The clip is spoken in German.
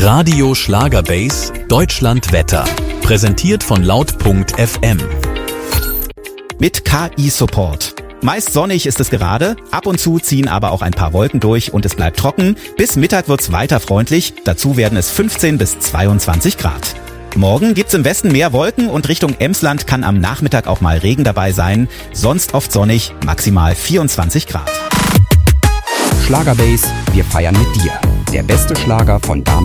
Radio Schlagerbase Deutschland Wetter. Präsentiert von laut.fm. Mit KI-Support. Meist sonnig ist es gerade, ab und zu ziehen aber auch ein paar Wolken durch und es bleibt trocken. Bis Mittag wird's weiter freundlich, dazu werden es 15 bis 22 Grad. Morgen gibt's im Westen mehr Wolken und Richtung Emsland kann am Nachmittag auch mal Regen dabei sein. Sonst oft sonnig, maximal 24 Grad. Schlagerbase, wir feiern mit dir. Der beste Schlager von damals.